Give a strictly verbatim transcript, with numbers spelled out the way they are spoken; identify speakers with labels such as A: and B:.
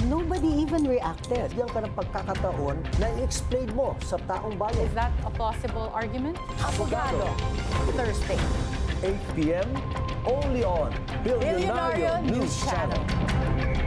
A: nobody even reacted.
B: Bigyan ka ng pagkakataon na i-explain mo sa taong bayan.
C: Is that a plausible argument?
A: Abogado. Thursday.
B: eight p m only on Billionaire
A: Billionaire
B: News
A: News
B: Channel.
A: Channel.